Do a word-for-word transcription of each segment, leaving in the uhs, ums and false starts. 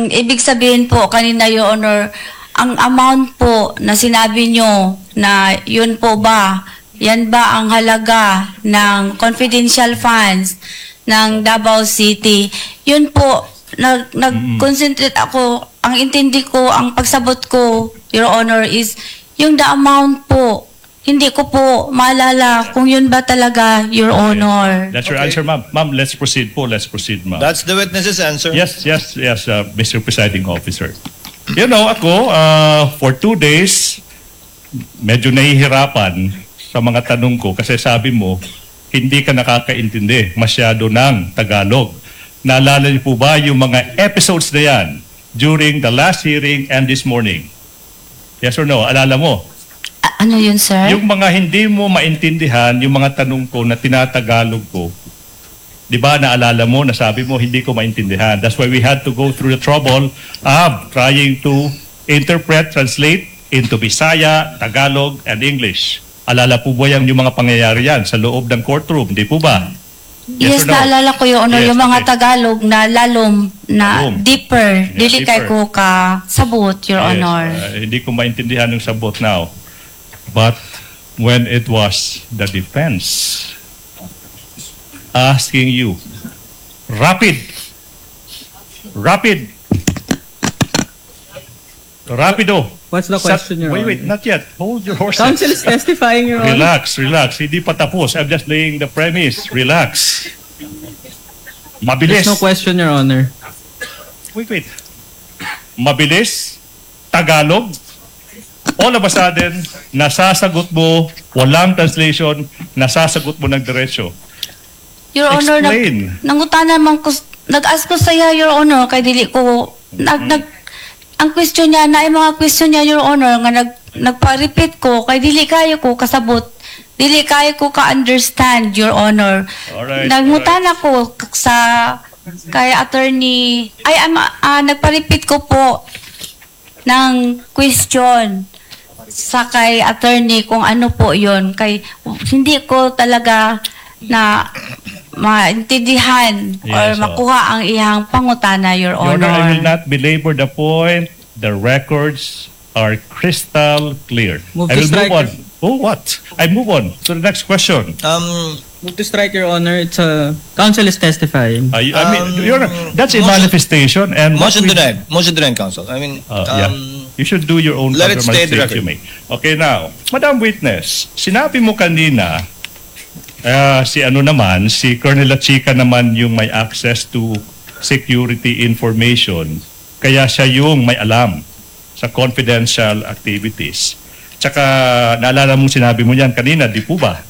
ibig sabihin po kanina, Your Honor, ang amount po na sinabi nyo na yun po ba, yan ba ang halaga ng confidential funds ng Davao City? Yun po, nag, nag-concentrate ako, ang intindi ko, ang pagsabot ko, Your Honor, is yung the amount po. Hindi ko po maalala kung yun ba talaga, Your Honor. That's your Okay. answer, ma'am. Ma'am, let's proceed po. Let's proceed, ma'am. That's the witness's answer. Yes, yes, yes, uh, Mister Presiding Officer. You know, ako, uh, for two days, medyo nahihirapan sa mga tanong ko kasi sabi mo, hindi ka nakakaintindi masyado ng Tagalog. Naalala niyo po ba yung mga episodes na yan during the last hearing and this morning? Yes or no? Alala mo? A- ano yun, sir? Yung mga hindi mo maintindihan, yung mga tanong ko na tinatagalog ko, di ba naalala mo, nasabi mo, hindi ko maintindihan. That's why we had to go through the trouble of trying to interpret, translate into Bisaya, Tagalog, and English. Alala po ba yung, yung mga pangyayari yan sa loob ng courtroom? Di po ba? Yes, or no? naalala ko, Your Honor, Yes, yung mga okay. Tagalog na lalom, na Lalom. deeper, Yeah, dili kay deeper. ko ka sabot, Your Yes, Honor. uh, hindi ko maintindihan yung sabot now. But when it was the defense asking you, rapid, rapid, rapido. What's the Sa- question, Your Wait, Honor? wait, not yet. Hold your horses. Counsel is testifying, Your Honor. Relax, relax. Hindi pa tapos. I'm just laying the premise. Relax. Mabilis. There's no question, Your Honor. Wait, wait. Mabilis, Tagalog, all of a sudden, nasasagot mo, walang translation, nasasagot mo ng diretso. Your Honor, nag, Explain. nangutanan man ko, nag-ask ko saya, Your Honor, kay dili ko, nag, nag, ang question niya, na yung mga question niya, Your Honor, nga nag, nagpa-repeat ko, kay dili kayo ko kasabot, dili kayo ko ka-understand, Your Honor. Alright, Nangutan ako k- sa, kay attorney, ay, um, ah, nagpa-repeat ko po ng question sa kay attorney kung ano po yon, kay hindi ko talaga na maintindihan or Yes, oh. makuha ang iyang pangutana, Your Your Honor, I will Honor. not belabor the point. The records are crystal clear. Move I to will strike, move on. Oh, what? I move on to the next question. Um, Move to strike, Your Honor. It's a counsel is testifying. Uh, I mean, Um, Your Honor, that's a motion- manifestation and what motion we- denied. Motion denied, counsel. I mean, Uh, yeah. um, You should do your own let it stay compromise the if you record. may. Okay, now, Madam Witness, sinabi mo kanina, ah, si ano naman, si Colonel Chica naman yung may access to security information, kaya siya yung may alam sa confidential activities. Tsaka, naalala mo sinabi mo yan kanina, di po ba?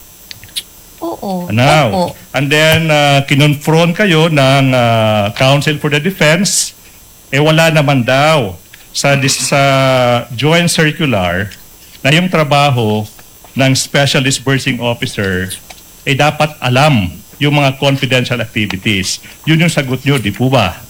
Oo. Now, Opo. and then uh, kinonfront kayo ng uh, counsel for the defense, eh wala naman daw sa, dis, sa joint circular na yung trabaho ng special disbursing officer eh dapat alam yung mga confidential activities. Yun yung sagot nyo, di po ba?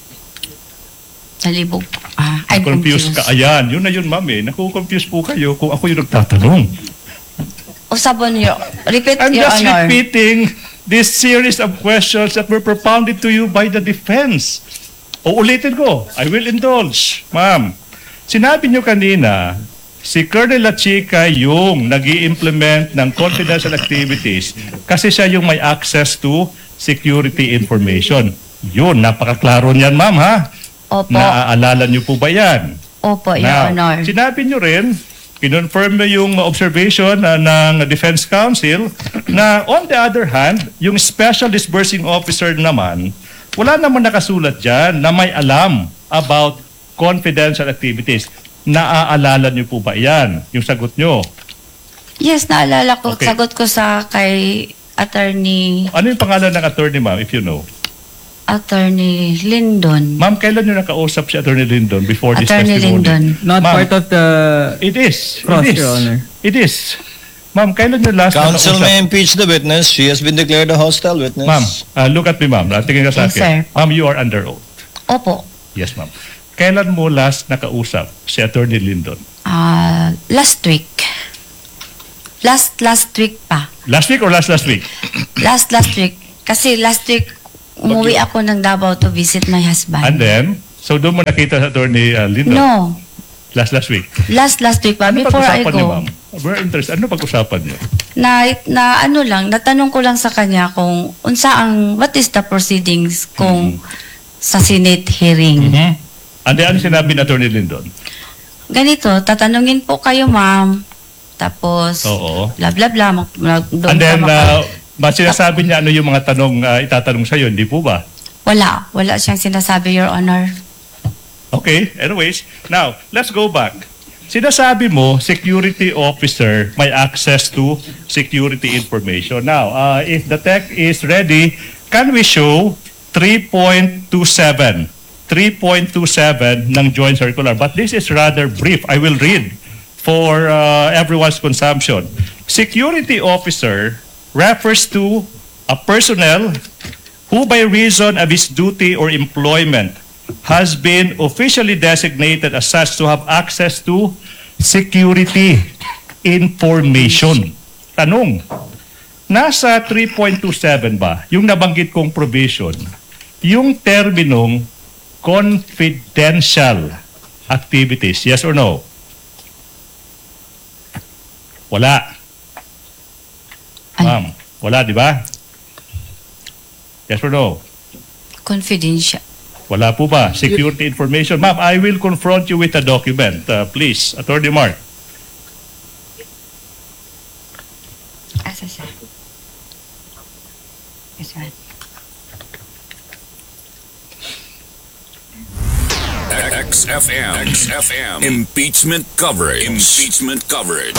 Nalibog. Ah, I'm Confused confused. ka. Ayan, yun na yun, ma'am eh. Naku-confuse po kayo kung ako yung nagtatanong. Usabon, Your Repeat, I'm Your just Honor. repeating this series of questions that were propounded to you by the defense. Uulitin ko. I will indulge. Ma'am, sinabi nyo kanina, si Colonel Lachica yung nag implement ng confidential activities kasi siya yung may access to security information. Yun, napakaklaro niyan, ma'am, ha? Opo. Naaalala nyo po ba yan? Opo, Your Now, Honor. sinabi nyo rin, kinonfirm mo yung observation uh, ng Defense Council na on the other hand, yung Special Disbursing Officer naman, wala naman nakasulat dyan na may alam about confidential activities. Naaalala nyo po ba yan? Yung sagot nyo. Yes, naalala ko. Okay. Sagot ko sa kay attorney, Ano yung pangalan ng attorney, ma'am, if you know? attorney Lyndon. Ma'am, kailan nyo nakausap si Attorney Lyndon before this Attorney testimony? Lyndon. Not Ma'am. part of the... It is. Cross, It is. Your Honor. It is. Ma'am, kailan nyo last counsel nakausap? may impeach the witness. She has been declared a hostile witness. Ma'am, uh, look at me, ma'am. Uh, tingin ka sa Yes, akin. sir. Ma'am, you are under oath. Opo. Yes, ma'am. Kailan mo last nakausap si Attorney Lyndon? Ah, last week. Last last week pa. Last week or last last week? Last last week. Kasi last week umuwi ako ng Davao to visit my husband. And then, So doon mo nakita sa Attorney uh, Lindo? No. Last last week. Last last week pa, Ano before I pag-usapan niyo, go. ma'am? We're interested. Ano pag-usapan niyo? Na, na ano lang, natanong ko lang sa kanya kung unsa ang, what is the proceedings kung sa Senate hearing. Mm-hmm. Ano ano sinabi ni Attorney Lindon? Ganito, tatanungin po kayo ma'am, tapos Oo. bla bla bla, mag, mag- doon And then, ka maka- uh, ba sinasabi niya ano yung mga tanong uh, itatanong sa'yo, hindi po ba? wala, wala siyang sinasabi, Your Honor. Okay, anyways, now, let's go back. Sinasabi mo, security officer may access to security information. Now, uh, if the tech is ready, can we show three point two seven? three point two seven ng Joint Circular. But this is rather brief. I will read for uh, everyone's consumption. Security officer refers to a personnel who by reason of his duty or employment has been officially designated as such to have access to security information. Tanong, nasa three point two seven ba, yung nabanggit kong provision, yung terminong confidential activities, yes or no? Wala. Ay. Ma'am, wala, di ba? Yes or no? Confidential. Wala po ba? Security information. Ma'am, I will confront you with a document. Uh, please, Attorney Mark. Asa siya? Yes, ma'am. X F M. X F M. Impeachment coverage. Impeachment coverage.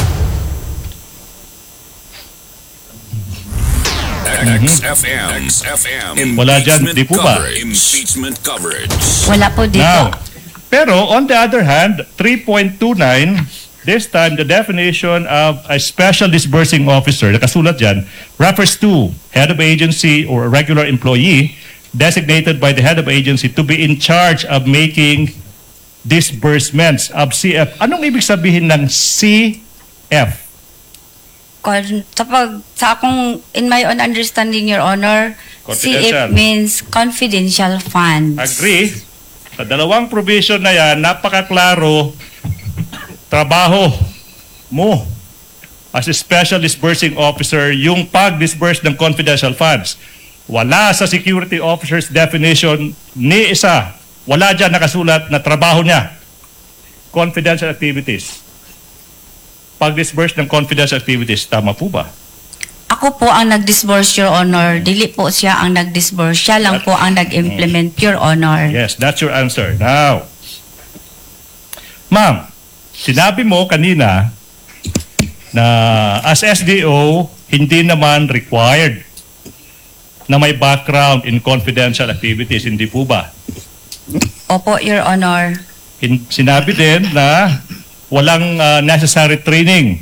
X F M. X F M. Wala dyan, di po ba? Impeachment coverage. Wala po dito. Now, pero on the other hand, three point two nine, this time the definition of a special disbursing officer, nakasulat dyan, refers to head of agency or a regular employee designated by the head of agency to be in charge of making disbursements of C F. Anong ibig sabihin ng C F? Kon- sa pag, sa akong, in my own understanding, Your Honor, C Confidential. F means confidential funds. Agree? Sa dalawang provision na yan, napakaklaro, trabaho mo as a special disbursing officer yung pag-disburse ng confidential funds. Wala sa security officer's definition ni isa. Wala dyan nakasulat na trabaho niya. Confidential activities. Pag-disburse ng confidential activities, tama po ba? Ako po ang nag-disburse, Your Honor. Dili po siya ang nag-disburse. Siya lang po ang nag-implement, Your Honor. Yes, that's your answer. Now, ma'am, sinabi mo kanina na as S D O, hindi naman required na may background in confidential activities, hindi po ba? Opo, Your Honor. Hin- Sinabi din na walang uh, necessary training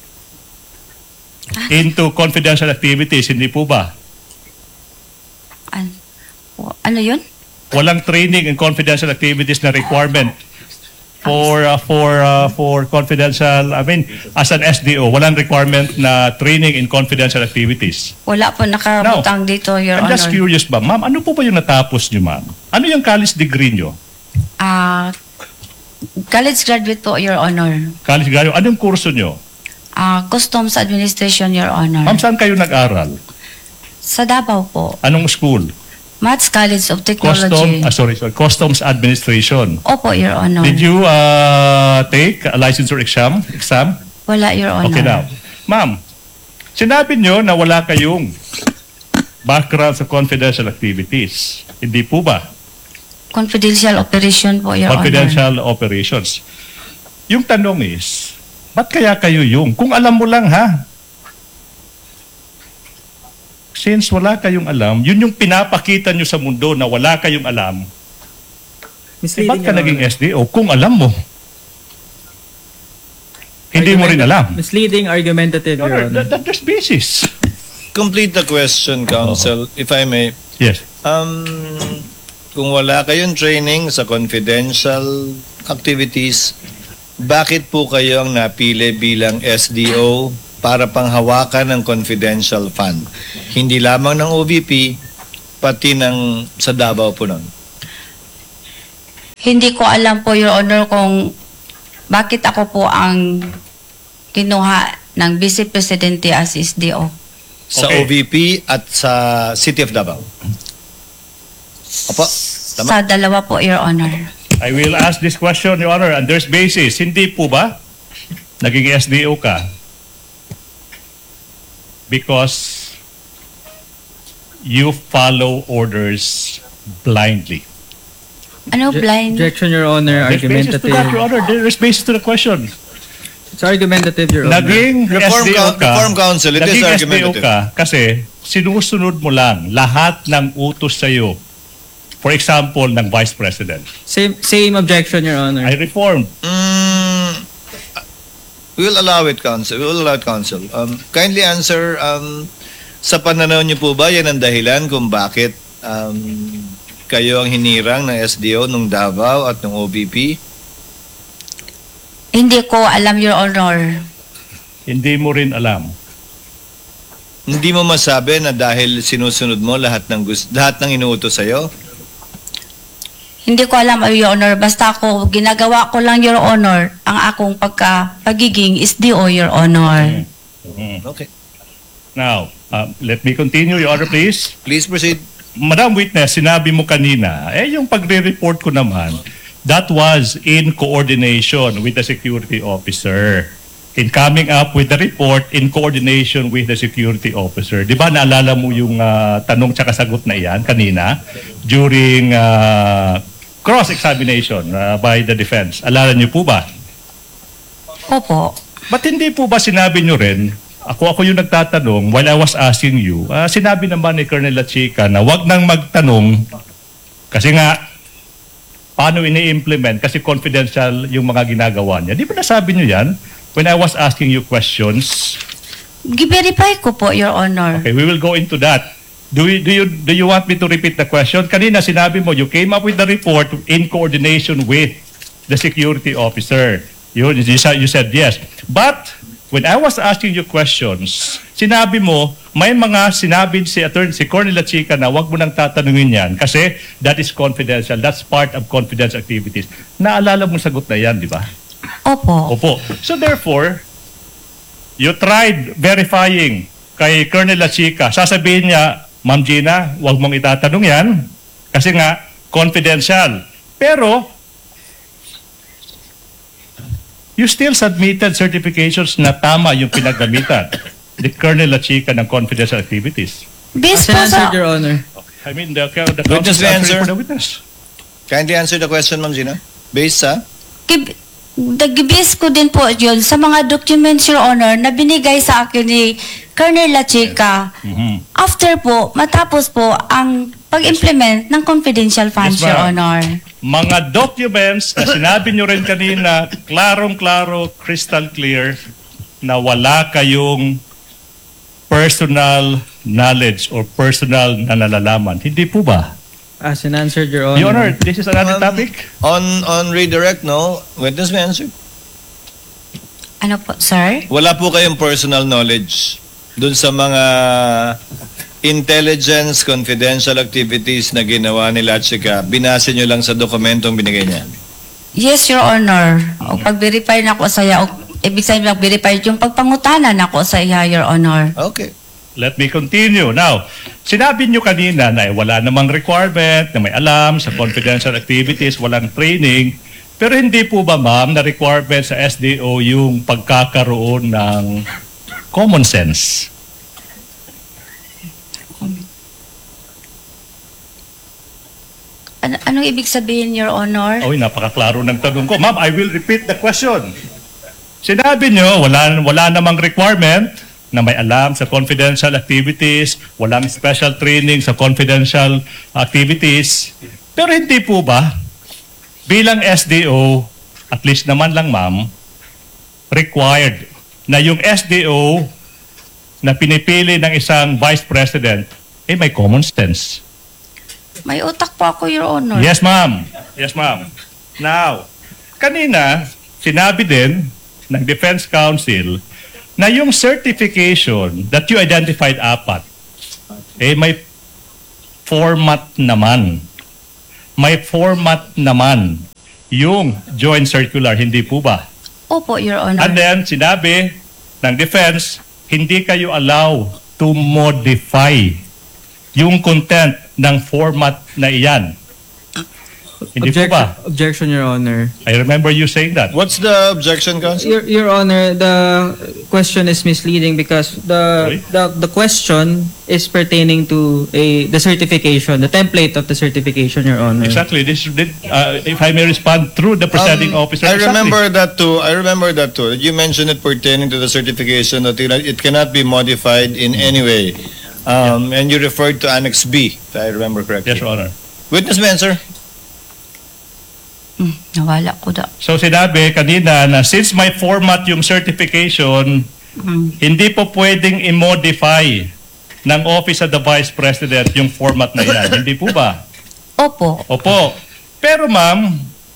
into confidential activities, hindi po ba? An- ano yun? Walang training in confidential activities na requirement for uh, for uh, for confidential, I mean, as an S D O, walang requirement na training in confidential activities. Wala po nakabutang dito, Your I'm Honor. just curious ba, ma'am, ano po ba yung natapos niyo, ma'am? Ano yung college degree niyo? Ah, college graduate po, Your Honor. College graduate, anong kurso niyo? Ah, Customs Administration, Your Honor. Ma'am, saan kayo nag-aral? Sa Davao po. Anong school? Maths College of Custom, Technology. ah, sorry, sorry, Customs Administration. Opo, Your Honor. Did you uh, take a licensure exam? Exam? Wala, Your Honor. Okay now. Ma'am, sinabi nyo na wala kayong background sa confidential activities. Hindi po ba? Confidential operation po, Your Honor. Confidential operations. Yung tanong is, ba't kaya kayo yung? Kung alam mo lang ha, since wala kayong alam, yun yung pinapakita nyo sa mundo na wala kayong alam, eh, ba't ka Your naging Honor. S D O kung alam mo? Hindi mo rin alam. Misleading, argumentative, Your Your Honor, Honor. that, that, there's basis. Complete the question, Counsel, if I may. Yes. Um, kung wala kayong training sa confidential activities, bakit po kayo ang napili bilang S D O para panghawakan ng confidential fund? Hindi lamang ng O V P, pati ng sa Davao po nun. Hindi ko alam po, Your Honor, kung bakit ako po ang kinuha ng Vice Presidente as S D O. Sa Okay. O V P at sa City of Davao. Opo, tama. Sa dalawa po, Your Honor. I will ask this question, Your Honor, and there's basis. Hindi po ba naging S D O ka because you follow orders blindly? Ano, Obje- blind? Objection, Your Honor. There's basis to Argumentative. that, Your Honor. There's basis to the question. It's argumentative, Your Honor. Naging Reform S D O coun- ka, Reform Council, it is naging S D O argumentative. ka kasi sinusunod mo lang lahat ng utos sa'yo. For example, ng Vice President. Same same objection, Your Honor. I reformed. Mm, we will allow it, Council. We will allow it, Council. Um, kindly answer, um, sa pananaw niyo po ba yan ang dahilan kung bakit um, kayo ang hinirang ng S D O nung Davao at ng O V P? Hindi ko alam, Your Honor. Hindi mo rin alam. Hindi mo masabi na dahil sinusunod mo lahat ng gusto, lahat ng inuutos sa'yo? Hindi ko alam, Your Honor. Basta ako, ginagawa ko lang, Your Honor, ang akong pagka, pagiging S D O, Your Honor. Mhm. Okay. Now, uh, let me continue, Your Honor, please. Please proceed. Madam Witness, sinabi mo kanina, eh yung pagre-report ko naman, that was in coordination with the security officer. In coming up with the report, in coordination with the security officer. Di ba naalala mo yung uh, tanong tsaka sagot na iyan kanina during uh, cross-examination uh, by the defense? Alala niyo po ba? Opo. Ba't hindi po ba sinabi nyo rin, ako ako yung nagtatanong while I was asking you, ah, sinabi naman ni Colonel Lachica na wag nang magtanong kasi nga, paano ini-implement kasi confidential yung mga ginagawa niya. Di ba nasabi nyo yan when I was asking you questions? Gi-verify ko po, Your Honor. Okay, we will go into that. Do you, do you, do you want me to repeat the question? Kanina sinabi mo, you came up with the report in coordination with the security officer. You, you, said, you said yes. But when I was asking you questions, sinabi mo, may mga sinabi si Attorney si Colonel Lachica na wag mo nang tatanungin yan kasi that is confidential. That's part of confidential activities. Naalala mo sagot na yan, di ba? Opo. Opo. So therefore, you tried verifying kay Colonel Lachica. Sasabihin niya, Ma'am Gina, wag mong itatanong yan kasi nga confidential. Pero you still submitted certifications na tama yung pinaggamitan ni Colonel Lachica ng confidential activities. Based As po an answer, sa... Your Honor. I mean, the, the Witness counsel is answering answer. for the witness. Kindly answer the question, Ma'am Gina. Based sa? Gib- Nag-base ko din po yun sa mga documents, Your Honor, na binigay sa akin ni Colonel Lachica. Mhm. After po, matapos po ang pag-implement ng confidential funds, Yes, Your ma'am. Honor. Mga documents na sinabi nyo rin kanina, klarong-klaro, crystal clear, na wala kayong personal knowledge or personal na nalalaman. Hindi po ba? As an answer, Your Honor. Your Honor, this is another Um, topic. On on redirect, no? Witness may answer. Ano po, sir? Wala po kayong personal knowledge dun sa mga intelligence confidential activities na ginawa ni Lachica. Binase nyo lang sa dokumentong binigay niya. Yes, Your Honor. O pag-verify na ako sa iya, o ibig sabihin mag-verify yung pagpangutanan ako sa iya, Your Honor. Okay. Let me continue. Now, sinabi nyo kanina na eh, wala namang requirement, na may alam sa confidential activities, walang training. Pero hindi po ba, ma'am, na requirement sa S D O yung pagkakaroon ng common sense? Ano, anong ibig sabihin, Your Honor? Oy, napakaklaro ng tanong ko. Ma'am, I will repeat the question. Sinabi nyo, wala, wala namang requirement na may alam sa confidential activities, walang special training sa confidential activities. Pero hindi po ba, bilang S D O, at least naman lang ma'am, required na yung S D O na pinipili ng isang vice president, eh may common sense. May utak po ako, Your Honor. Yes, ma'am. Yes, ma'am. Now, kanina, sinabi din ng Defense Council na yung certification that you identified apat, eh may format naman. May format naman yung joint circular, hindi po ba? Opo, Your Honor. And then, sinabi ng defense, hindi kayo allow to modify yung content ng format na iyan. Hindi po Object- ba? Objection, Your Honor. I remember you saying that. What's the objection, counsel? Your, Your Honor, the question is misleading because the, Sorry? the the question is pertaining to a the certification, the template of the certification, Your Honor. Exactly. This did, uh, if I may respond through the presiding Um, officer. I exactly. remember that too. I remember that too. You mentioned it pertaining to the certification that it cannot be modified in any way. Um, And you referred to Annex B, if I remember correctly. Yes, Your Honor. Witness may answer. Hmm, nawala ko da. So sinabi kanina na since may format yung certification, Hmm. hindi po pwedeng i-modify ng Office of the Vice President yung format na yan. Hindi po ba? Opo. Opo. Pero ma'am,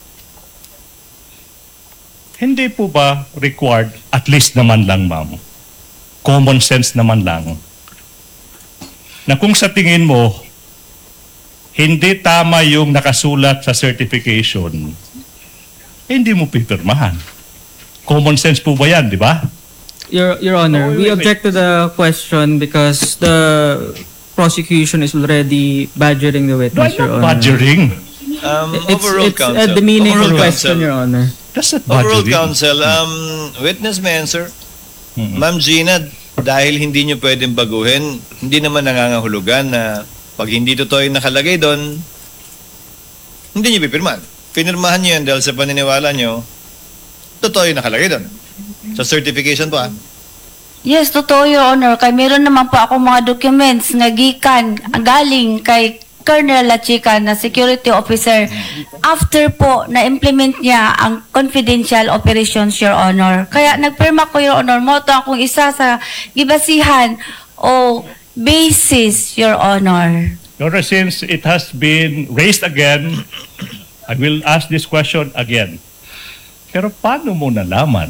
hindi po ba required, at least naman lang ma'am, common sense naman lang, na kung sa tingin mo, hindi tama yung nakasulat sa certification, hindi mo pipirmahan. Common sense po ba yan, di ba? Your Your Oh, Honor, wait, we wait, object to the question because the prosecution is already badgering the No, witness, I'm Your not Honor. badgering. Um, It's, overruled, it's counsel. a demeaning Overruled, question, counsel. Your Honor. That's not Overruled, badgering. counsel. Um, witness may answer. Mm-mm. Ma'am Gina, dahil hindi nyo pwedeng baguhin, hindi naman nangangahulugan na pag hindi totoo yung nakalagay doon, hindi nyo pipirmahan. Pinirmahan nyo yan dahil sa paniniwala nyo, totoo yung nakalagay doon. Sa certification po ah. Yes, totoo, Your Honor. Kay meron naman po ako mga documents nga gikan galing kay Colonel Lachica na security officer after po na-implement niya ang confidential operations, Your Honor. Kaya nagpirma ko, Your Honor, mo to akong isa sa gibasihan o basis, Your Honor. Your Honor, since it has been raised again, I will ask this question again. Pero paano mo nalaman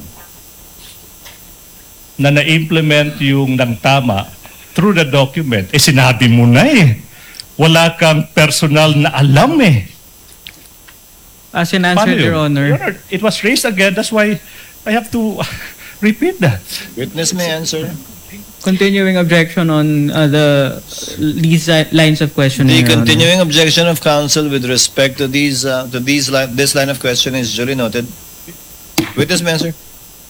na na-implement yung ng tama through the document? Eh sinabi mo na eh. Wala kang personal na alam eh. As an Paano answer, yun? Your Honor. Your Honor, it was raised again. That's why I have to repeat that. Witness may answer. Continuing objection on uh, the these li- lines of questioning. The Your Honor. continuing objection of counsel with respect to these uh, to these li- this line of questioning is duly noted. Witness may answer.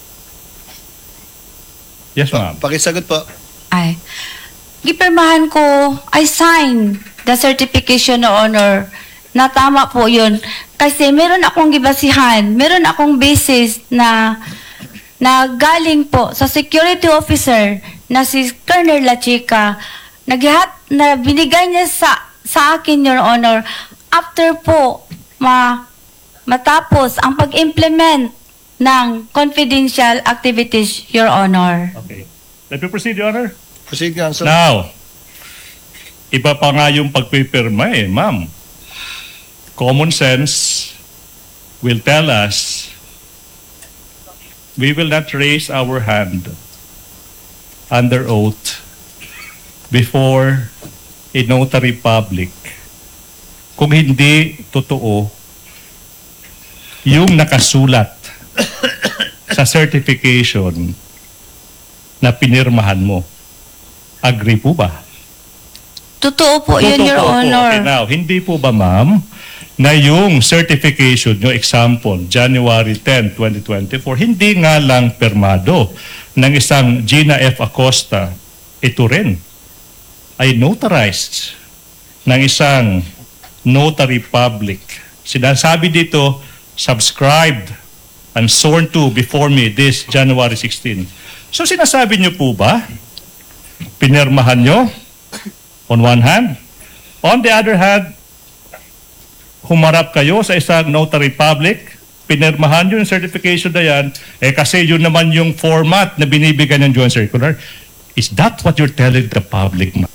Yes, ma'am. Pakisagot po. Ay. Gipirmahan ko, I sign the certification, Your Honor, na tama po yun. Kasi meron akong gibasihan, meron akong basis na na galing po sa security officer na si Colonel Lachica, naghat na binigay niya sa sa akin, Your Honor, after po ma matapos ang pag-implement ng confidential activities, Your Honor. Okay. Let me proceed, Your Honor. Proceed, counsel. Now, iba pa nga yung pagpipirma eh, ma'am. Common sense will tell us we will not raise our hand under oath before a notary public kung hindi totoo yung nakasulat sa certification na pinirmahan mo. Agree po ba? Totoo po yun, Totoo Your po po. Honor. Okay, now, hindi po ba ma'am na yung certification, yung example, January tenth, twenty twenty-four, hindi nga lang permado ng isang Gina F. Acosta, ito rin ay notarized ng isang notary public. Sinasabi dito, subscribed and sworn to before me this January sixteenth. So sinasabi niyo po ba, pinirmahan nyo on one hand, on the other hand, humarap kayo sa isang notary public, pinirmahan nyo yung certification na yan, eh kasi yun naman yung format na binibigyan ng joint circular. Is that what you're telling the public, ma'am?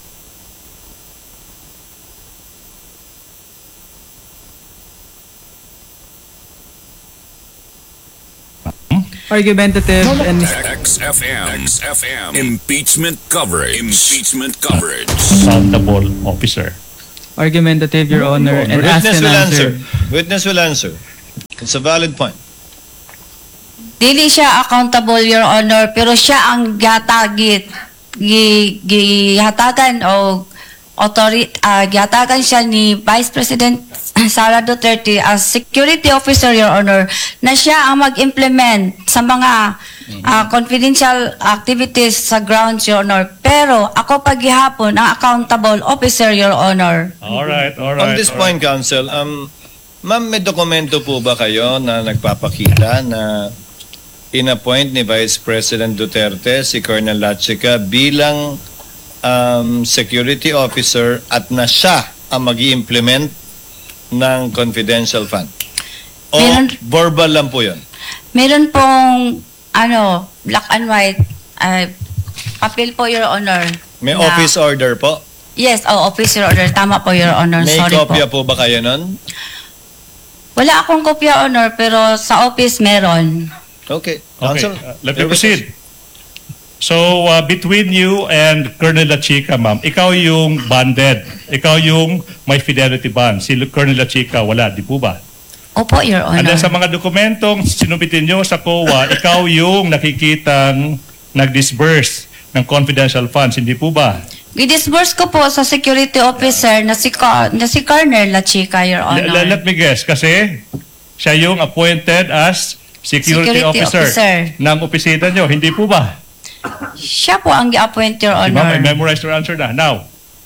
Argumentative and X F M. X F M. Impeachment coverage. Impeachment coverage. Accountable officer. argumentative, Your Honor, and ask Witness and will answer. answer. Witness will answer. It's a valid point. Dili siya accountable, Your Honor, pero siya ang gatagit, gi, gihatagan o authority, uh, gihatagan siya ni Vice President Sara Duterte as security officer, Your Honor, na siya ang mag-implement sa mga uh, confidential activities sa grounds, Your Honor. Pero ako paghihapon ang accountable officer, Your Honor. Alright, alright. On this point, Counsel, um, ma'am, may dokumento po ba kayo na nagpapakita na inappoint ni Vice President Duterte si Colonel Lachica bilang um, security officer at na siya ang mag-i-implement ng confidential fund? O Meron- verbal lang po yun? Meron pong, ano, black and white, uh, papel po, Your Honor. May na- office order po? Yes, oh, office, Your Honor. Tama po, Your Honor. May Sorry kopya po. po ba kayo nun? Wala akong kopya, Honor, pero sa office meron. Okay. Okay, Counsel, uh, let me your proceed. So, uh, between you and Colonel Lachica, ma'am, ikaw yung bonded. Ikaw yung may fidelity bond. Si Colonel Lachica, wala, di po ba? Opo, Your And Honor. then sa mga dokumentong sinubitin nyo sa C O A, ikaw yung nakikitang nag-disburse ng confidential funds, hindi po ba? Gidisburse ko po sa security officer na si, Ka- na si Colonel Lachica, Your L- Honor. let me guess, kasi siya yung appointed as security, Security officer, officer. ng opisina nyo, hindi po ba? Siya po ang gi-appoint, Your Si ma'am, I Honor. memorized your answer na. Now,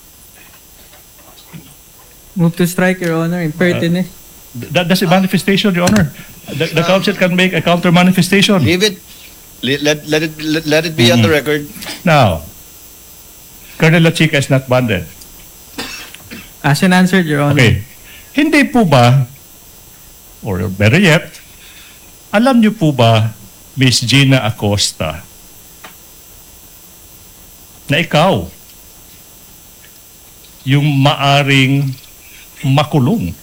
Move to strike, Your Honor. Impertinent. that, that's a manifestation, Your Honor. The, the council can make a counter manifestation. Leave it. Let, let, let it let, let it be on the record. Now, Colonel Lachica is not bonded. As an answered, Your Honor. Okay. Hindi po ba, or better yet, alam niyo po ba, Miss Gina Acosta, na ikaw yung maaring makulong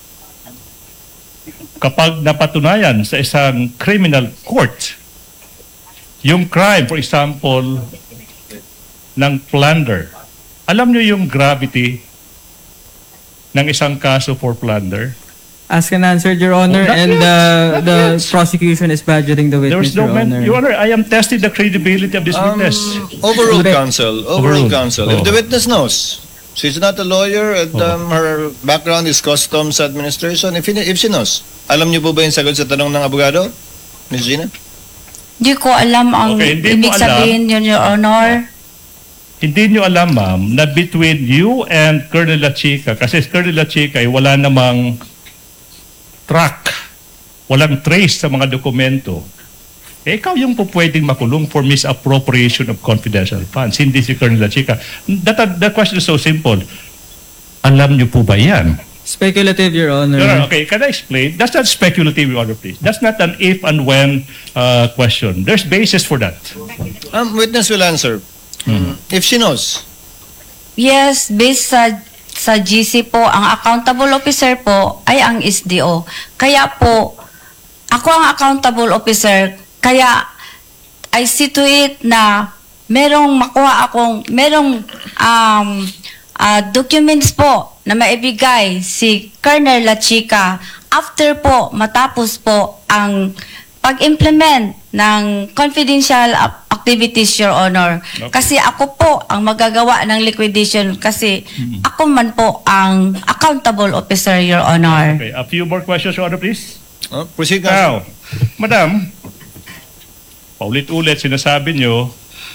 kapag napatunayan sa isang criminal court yung crime, for example, ng plunder. Alam niyo yung gravity ng isang kaso for plunder? Ask and answered, Your Honor, Oh, not and yet. uh, Not the yet. prosecution is badgering the There witness, was no Your man, Honor. Your Honor, I am testing the credibility of this Um, witness. overruled, Correct. counsel. Overruled. Overruled, counsel. Oh. If the witness knows, she's not a lawyer and Oh. um, her background is customs administration. If, he- if she knows, alam niyo po ba yung sagot sa tanong ng abogado, Miss Gina? Di ko alam ang Okay, hindi mo ibig alam. sabihin yun, Your Honor. Hindi nyo alam, ma'am, na between you and Colonel Lachica, kasi Colonel Lachica ay wala namang track, walang trace sa mga dokumento. Eh, ikaw yung po pwedeng makulong for misappropriation of confidential funds, hindi si Colonel Lachica. That, that question is so simple. Alam nyo po ba yan? Speculative, Your Honor. No, no, okay, can I explain? That's not speculative, Your Honor, please. That's not an if and when uh, question. There's basis for that. Um, witness will answer. If she knows. Yes, based sa sa G C po, ang accountable officer po ay ang S D O. Kaya po, ako ang accountable officer, kaya I see to it na merong makuha akong, merong um, ah, documents po na maibigay si Colonel Lachica after po, matapos po ang pag-implement ng confidential ap- activities, Your Honor. Okay. Kasi ako po ang magagawa ng liquidation kasi ako man po ang accountable officer, Your Honor. Okay, a few more questions, Your Honor, please. Oh, proceed, counsel. Now, Madam, paulit-ulit sinasabi nyo,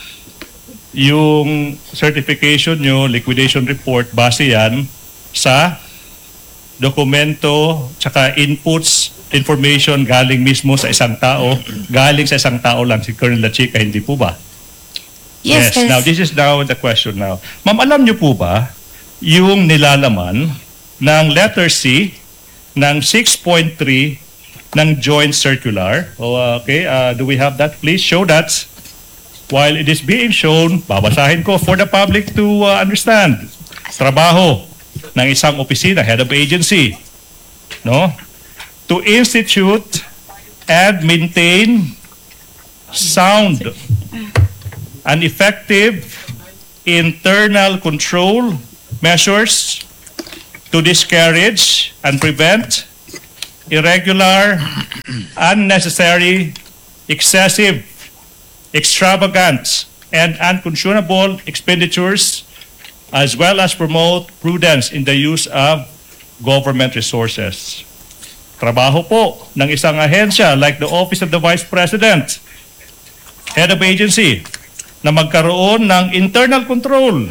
yung certification nyo, liquidation report, base yan sa dokumento, tsaka inputs, information galing mismo sa isang tao, galing sa isang tao lang, si Colonel Lachica, hindi po ba? Yes, Now, this is now the question now. Ma'am, alam nyo po ba yung nilalaman ng letter C ng six point three ng joint circular? O, okay, uh, do we have that? Please show that. While it is being shown, babasahin ko for the public to uh, understand. Trabaho ng isang opisina, head of agency, no? To institute and maintain sound and effective internal control measures to discourage and prevent irregular, unnecessary, excessive, extravagant, and unconscionable expenditures, as well as promote prudence in the use of government resources. Trabaho po ng isang ahensya like the Office of the Vice President, Head of Agency, na magkaroon ng internal control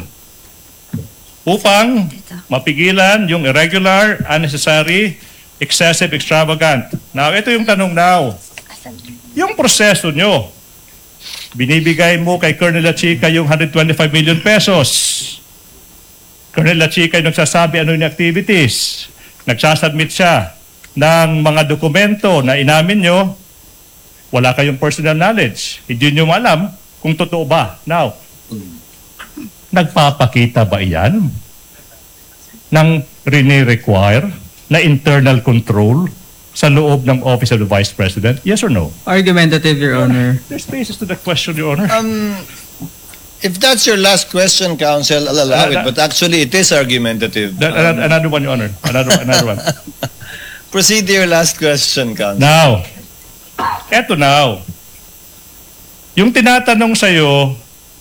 upang mapigilan yung irregular, unnecessary, excessive, extravagant. Now, ito yung tanong now. Yung proseso nyo, binibigay mo kay Colonel Lachica yung one hundred twenty-five million pesos. Colonel Lachica yung nagsasabi ano yung activities. Nagsasubmit siya ng mga dokumento na inamin nyo, wala kayong personal knowledge. Hindi nyo alam kung totoo ba. Now, nagpapakita ba iyan ng rene-require na internal control sa loob ng Office of the Vice President? Yes or no? Argumentative, Your Honor. There's basis to that question, Your Honor. Um, if that's your last question, Counsel, I'll allow it. But actually, it is argumentative. That- Um, another, another one, Your Honor. Another, another one. proceed to your last question, Counsel. Now, eto now. Yung tinatanong sa'yo,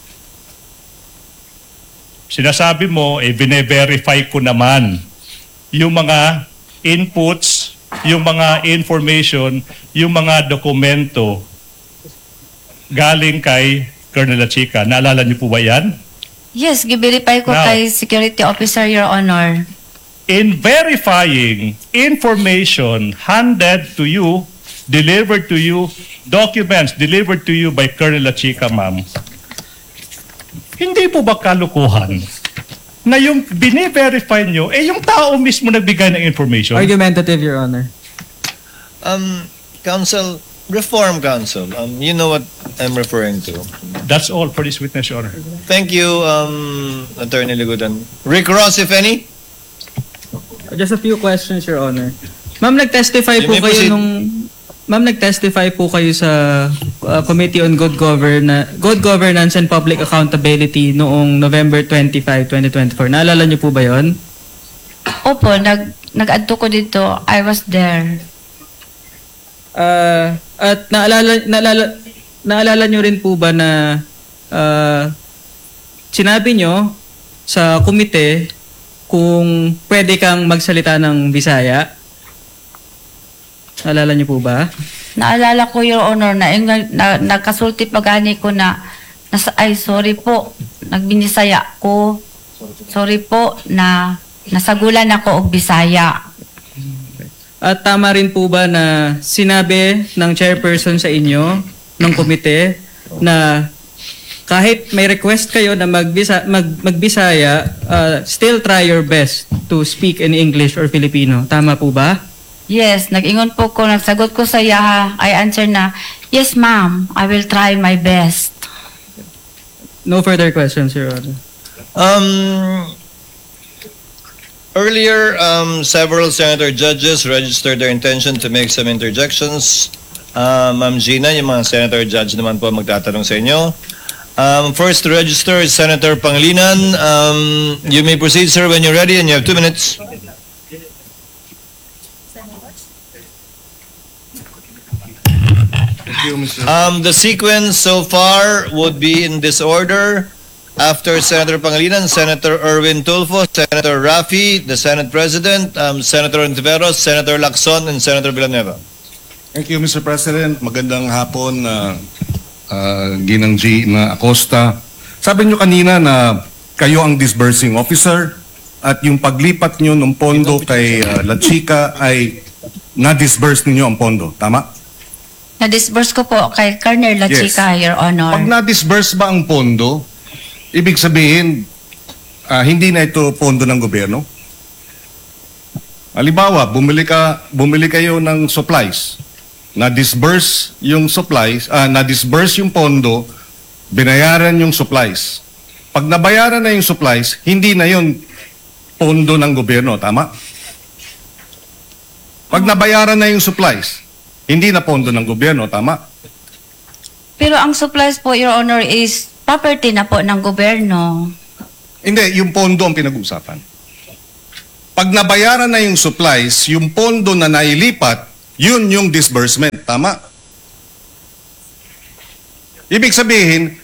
sinasabi mo, eh, bine-verify ko naman yung mga inputs, yung mga information, yung mga dokumento galing kay Colonel Lachica. Naalala niyo po ba yan? Yes, giverify ko Now. kay security officer, Your Honor. In verifying information handed to you, delivered to you, documents delivered to you by Colonel Lachica, ma'am, hindi po ba kalukuhan na yung bine-verify nyo, eh yung tao mismo nagbigay ng information? Argumentative, Your Honor. Um, Counsel, Reform Counsel, um, you know what I'm referring to. That's all for this witness, Your Honor. Thank you, um, Attorney Ligudan. Rick Ross, if any? Just a few questions, Your Honor. Ma'am, nag-testify You po may kayo proceed. nung... Ma'am, nag-testify po kayo sa uh, Committee on Good, Governa- Good Governance and Public Accountability noong November twenty-fifth, twenty twenty-four. Naalala niyo po ba yon? Opo, nag, nag-adto ko dito. I was there. Uh, at naalala, naalala, naalala niyo rin po ba na uh, sinabi niyo sa komite kung pwede kang magsalita ng Bisaya? Naalala niyo po ba? Naalala ko, Your Honor, na, na, na nagkasulti pagani ko na, nasa, ay, sorry po, nagbinisaya ko. Sorry po na nasagulan ako og Bisaya. At tama rin po ba na sinabi ng chairperson sa inyo, ng komite, na kahit may request kayo na magbisa, mag, magbisaya, uh, still try your best to speak in English or Filipino. Tama po ba? Yes, nag-ingon po ko, nagsagot ko sa iya, I answer na, yes ma'am, I will try my best. No further questions, Your Honor. Um, earlier, um, several senator judges registered their intention to make some interjections. Uh, Ma'am Gina, yung mga senator judge naman po magtatanong sa inyo. Um, first to register is Senator Pangilinan. Um, you may proceed, sir, when you're ready, and you have two minutes. Um, the sequence so far would be in this order. After Senator Pangilinan, Senator Erwin Tulfo, Senator Rafi, the Senate President, um, Senator Ontiveros, Senator Lacson, and Senator Villanueva. Thank you, Mister President. Magandang hapon, uh, uh, Ginang G. na Acosta. Sabi nyo kanina na kayo ang disbursing officer at yung paglipat nyo ng pondo kay uh, Lachica ay na-disburse ninyo ang pondo. Tama? Na-disburse ko po kay Colonel Lachica, Your Honor. Pag na-disburse ba ang pondo, ibig sabihin, ah, hindi na ito pondo ng gobyerno? Halimbawa, bumili, ka, bumili kayo ng supplies. Na-disburse yung supplies, ah, na-disburse yung pondo, binayaran yung supplies. Pag nabayaran na yung supplies, hindi na yun pondo ng gobyerno. Tama? Pag nabayaran na yung supplies, hindi na pondo ng gobyerno. Tama? Pero ang supplies po, Your Honor, is property na po ng gobyerno. Hindi, yung pondo ang pinag-uusapan. pag nabayaran na yung supplies, yung pondo na nailipat, yun yung disbursement. Tama? Ibig sabihin,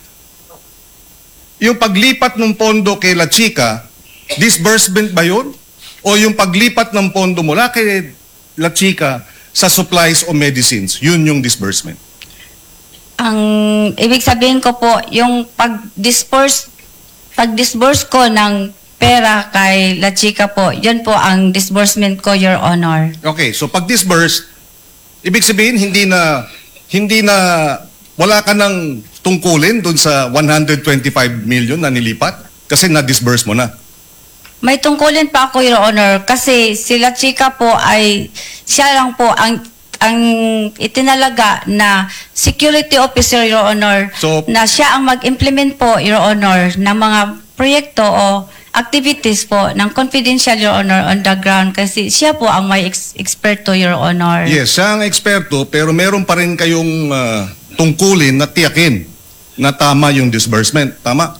yung paglipat ng pondo kay La Chica, disbursement ba yun? O yung paglipat ng pondo mula kay La Chica sa supplies o medicines, yun yung disbursement? Ang ibig sabihin ko po, yung pag-disperse, pag-disburse ko ng pera kay La Chica po, yun po ang disbursement ko, Your Honor. Okay, so pag disburse, ibig sabihin hindi na hindi na wala ka nang tungkulin doon sa one hundred twenty-five million na nilipat kasi na-disburse mo na. May tungkulin pa ako, Your Honor, kasi si La Chica po ay, siya lang po ang ang itinalaga na security officer, Your Honor, So- na siya ang mag-implement po, Your Honor, ng mga proyekto o activities po ng confidential, Your Honor, on the ground kasi siya po ang may ex- eksperto, Your Honor. Yes, siya ang eksperto pero meron pa rin kayong ah, tungkulin na tiyakin na tama yung disbursement. Tama?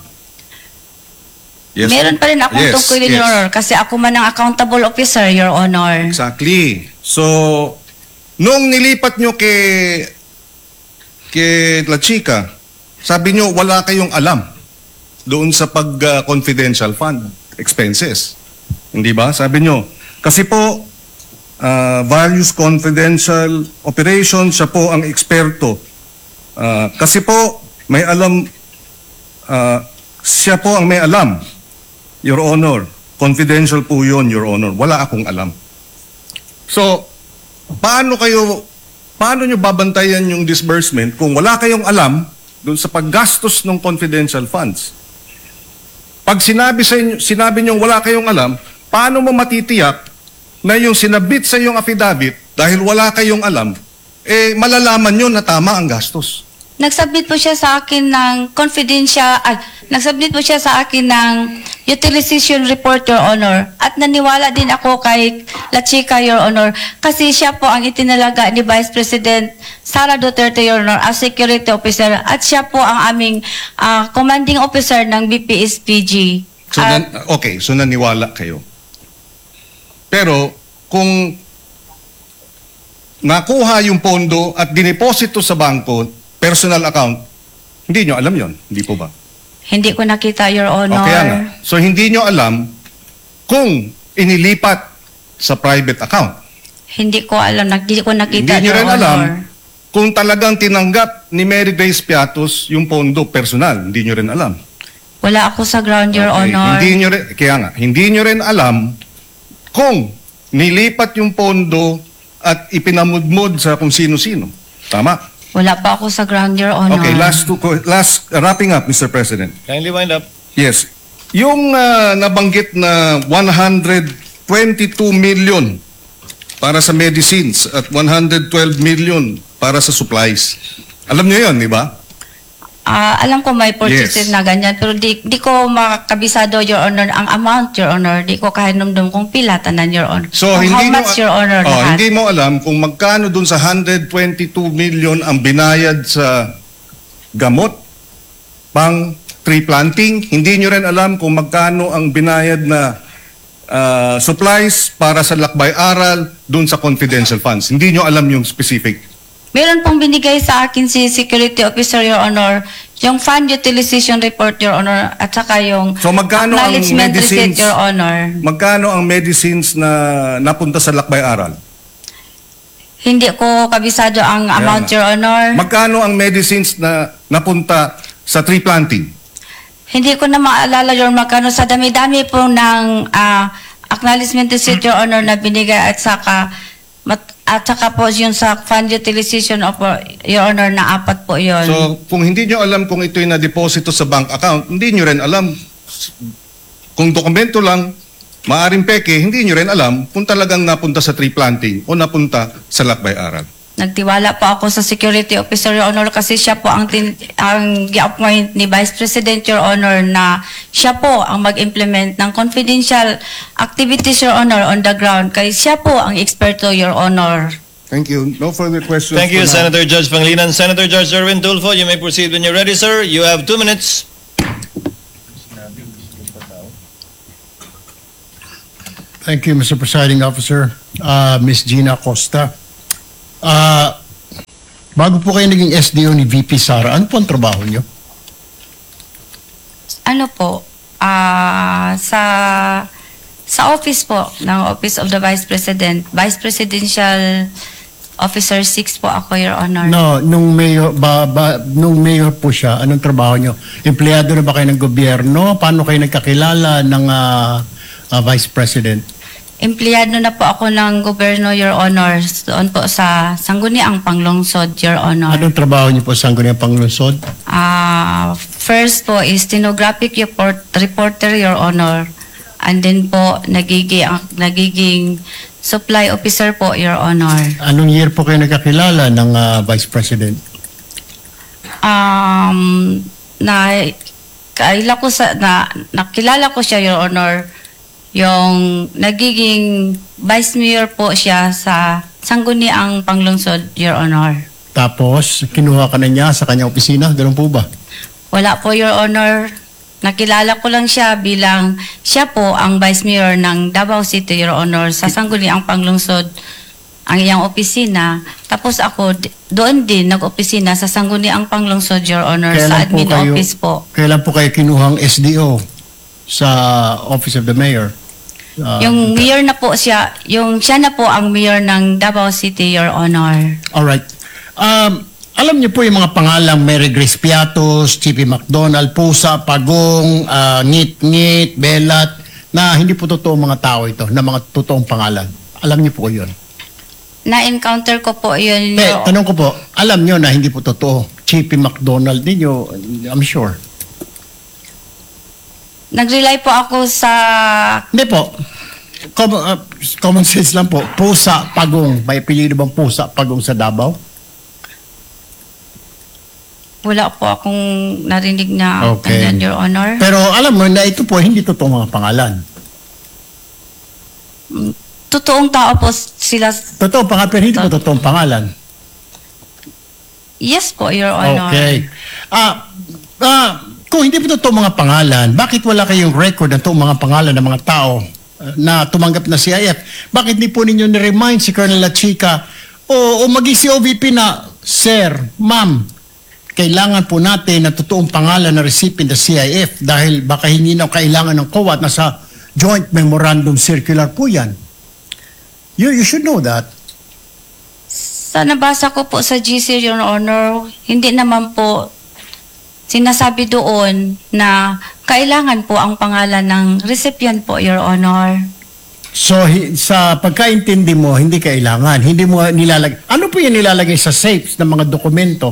Yes. Meron pa rin akong Yes, tungkulin, yes. Your Honor, kasi ako man ang accountable officer, Your Honor. Exactly. So, nung nilipat nyo kay, kay La Chica, sabi nyo wala kayong alam doon sa pag-confidential fund expenses. Hindi ba? Sabi nyo, kasi po, uh, various confidential operations, siya po ang eksperto. Uh, kasi po, may alam, uh, siya po ang may alam, Your Honor. Confidential po yun, Your Honor. Wala akong alam. So, paano kayo, paano nyo babantayan yung disbursement kung wala kayong alam doon sa paggastos ng confidential funds? Pag sinabi sa inyo, sinabi nyo wala kayong alam, paano mo matitiyak na yung sinabit sa yung affidavit dahil wala kayong alam, eh malalaman nyo na tama ang gastos? Nagsubmit po siya sa akin ng confidential, ah, nagsubmit po siya sa akin ng utilization report, Your Honor. At naniwala din ako kay La Chica, Your Honor, kasi siya po ang itinalaga ni Vice President Sara Duterte, Your Honor, as security officer. At siya po ang aming ah, commanding officer ng B P S P G. So, At- nan- okay, so naniwala kayo. Pero kung nakuha yung pondo at dineposito sa bangko, personal account, hindi nyo alam yon, hindi po ba? Hindi ko nakita, Your Honor. Okay nga. So hindi nyo alam kung inilipat sa private account. Hindi ko alam, hindi ko nakita, Hindi nyo Your rin Honor. alam kung talagang tinanggap ni Mary Grace Piatos yung pondo personal. Hindi nyo rin alam. Wala ako sa ground, Your Okay, Honor. Hindi nyo rin, kaya nga, hindi nyo rin alam kung nilipat yung pondo at ipinamudmod sa kung sino-sino. Tama? Wala pa ako sa ground, Your Honor. Okay, last two, co- last, uh, wrapping up, Mister President. Kindly wind up. Yes. Yung uh, nabanggit na one hundred twenty-two million para sa medicines at one hundred twelve million para sa supplies. Alam niyo 'yon, di ba? Ah, alam ko may purchases Yes. na ganyan, pero di, di ko makabisado, Your Honor, ang amount, Your Honor. Di ko kahinumdum kung pila tanan, Your Honor. So Kung hindi how much, mo Your Honor, oh, lahat. hindi mo alam kung magkano dun sa one hundred twenty-two million ang binayad sa gamot pang tree planting. Hindi nyo rin alam kung magkano ang binayad na ah, supplies para sa lakbay-aral dun sa confidential funds. Hindi nyo alam yung specific. Meron pong binigay sa akin si Security Officer, Your Honor, yung fund utilization report, Your Honor, at saka yung So, magkano ang acknowledgement receipt, medicines? Your Honor. Magkano ang medicines na napunta sa lakbay-aral? Hindi ko kabisado ang Kaya amount, nga. Your Honor. Magkano ang medicines na napunta sa tree planting? Hindi ko na maalala, Your Honor, magkano sa dami-dami po ng ah, acknowledgement receipt, Your Honor, na binigay at saka mat- at saka po yung sa fund utilization of Your Honor na apat po yon. So, kung hindi nyo alam kung ito'y na-deposito sa bank account, hindi nyo rin alam. Kung dokumento lang, maaring peke, hindi nyo rin alam kung talagang napunta sa tree planting o napunta sa lakbay-aral. Nagtiwala po ako sa Security Officer, Your Honor, kasi siya po ang, tin- ang gi-appoint ni Vice President, Your Honor, na siya po ang mag-implement ng confidential activities, Your Honor, on the ground. Kaya siya po ang eksperto, Your Honor. Thank you. No further questions. Thank you, for now. Senator Judge Pangilinan. Senator Judge Erwin Tulfo, you may proceed when you're ready, sir. You have two minutes. Thank you, Mister Presiding Officer. Uh, Miss Gina Costa. Uh, bago po kayo naging S D O ni V P Sara, ano po ang trabaho niyo? Ano po, ah sa sa office po ng Office of the Vice President, Vice Presidential Officer six po ako, Your Honor. No, nung mayor, ba, ba, nung mayor po siya, anong trabaho niyo? Empleyado na ba kayo ng gobyerno? Paano kayo nagkakilala ng uh, uh, Vice President? Empleyado na po ako ng gobyerno, Your Honor, doon po sa Sangguniang Panglungsod, Your Honor. Anong trabaho niyo po sa Sangguniang Panglungsod? Ah, first po is stenographic report, reporter, Your Honor. And then po, nagiging, nagiging supply officer po, Your Honor. Anong year po kayo nagkakilala ng uh, Vice President? Um, na, kaila ko sa, na, nakilala ko siya, Your Honor, yung nagiging vice mayor po siya sa Sangguniang Panglungsod, Your Honor. Tapos, kinuha ka na niya sa kanyang opisina? Ganun po ba? Wala po, Your Honor. Nakilala ko lang siya bilang siya po ang vice mayor ng Davao City, Your Honor, sa Sangguniang Panglungsod, ang iyang opisina. Tapos ako, d- doon din nag-opisina sa Sangguniang Panglungsod, Your Honor, sa admin office po. Kailan po kayo kinuhang S D O sa Office of the Mayor? Uh, Yung mayor na po siya, yung siya na po ang mayor ng Davao City, Your Honor. Alright. Um, alam niyo po yung mga pangalang Mary Grace Piatos, Chippy McDonald, Pusa, Pagong, uh, Ngit Ngit, Belat, na hindi po totoong mga tao ito, na mga totoong pangalan. Alam niyo po yun. Na-encounter ko po yun. Eh, Your- tanong ko po, alam niyo na hindi po totoo. Chippy McDonald ninyo, I'm sure. Nag-rely po ako sa... Hindi po. Common, uh, common sense lang po. Pusa, Pagong. May apelido bang Pusa, Pagong sa Davao? Wala po akong narinig na Okay. ganyan, Your Honor. Pero alam mo na ito po, hindi totoong mga pangalan. Totoong tao po sila. Totoo pangalan, pero hindi po totoong pangalan. Yes po, Your Honor. Okay. Ah, ah, kung hindi po totoo mga pangalan, bakit wala kayong record ng totoong mga pangalan ng mga tao uh, na tumanggap na C I F? Bakit hindi po ninyo ni-remind si Colonel La Chica o, o maging si O V P na, Sir, Ma'am, kailangan po natin na totoong pangalan na recipient ng C I F dahil baka hindi na kailangan ng C O A T, nasa Joint Memorandum Circular po yan. You, you should know that. Sa nabasa ko po sa G C, Your Honor, hindi naman po sinasabi doon na kailangan po ang pangalan ng recipient po, Your Honor. So, hi- sa pagkaintindi mo, hindi kailangan. Hindi mo nilalagay. Ano po yung nilalagay sa safes ng mga dokumento?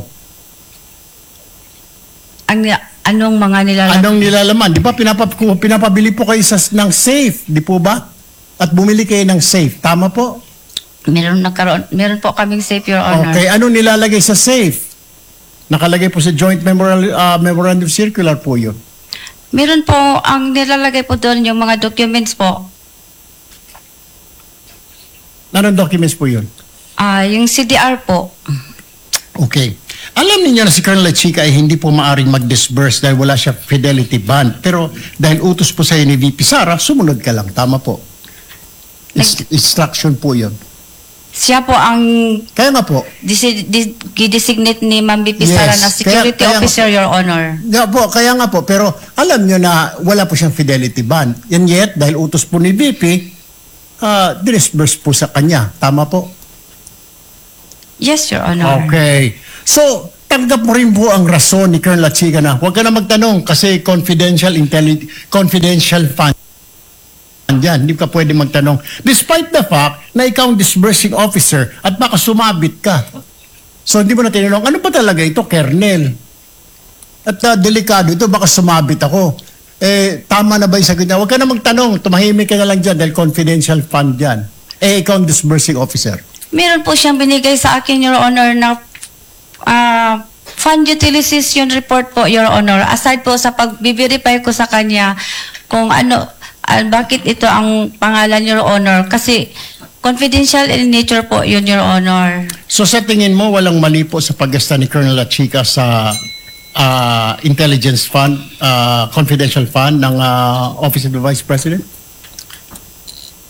Ang, anong mga nilalaman? Anong nilalaman? Di ba pinapap pinapabili po kayo sa, ng safe, di po ba? At bumili kayo ng safe. Tama po? Meron, nagkaroon, meron po kaming safe, Your Honor. Okay. Anong nilalagay sa safe? Nakalagay po sa Joint Memorandum, uh, Memorandum Circular po yun. Meron po, ang nilalagay po doon yung mga documents po. Anong documents po yun? Ah, yung C D R po. Okay. Alam niyo na si Colonel La Chica ay hindi po maaring mag-disburse dahil wala siya fidelity bond. Pero dahil utos po sa ni V P Sara, sumunod ka lang. Tama po. Inst- instruction po yun. Siya po ang Kaya nga po, disi- di- designate ni Ma'am B P Yes, Sara na security kaya- kaya- officer, Your Honor. nga po, kaya nga po, pero alam nyo na wala po siyang fidelity bond. And yet, dahil utos po ni V P, uh, disburse po sa kanya. Tama po? Yes, Your Honor. Okay. So, tanggap mo rin po ang rason ni Colonel La Chica na huwag ka na magtanong kasi confidential intelli- confidential fund yan, hindi ka pwede magtanong. Despite the fact na ikaw ang disbursing officer at baka sumabit ka. So, hindi mo na tinanong, ano pa talaga ito, Kernel? At uh, delikado ito, baka sumabit ako. Eh, tama na ba yung sagot niya? Huwag ka na magtanong, tumahimik ka na lang dyan dahil confidential fund yan. Eh, ikaw ang disbursing officer. Meron po siyang binigay sa akin, Your Honor, na ah, fund utilization report po, Your Honor. Aside po sa pag-verify ko sa kanya kung ano, ah, bakit ito ang pangalan, Your Honor. Kasi confidential in nature po yun, Your Honor. So, sa tingin mo, walang mali po sa paggasta ni Colonel La Chica sa uh, intelligence fund, uh, confidential fund ng uh, Office of the Vice President?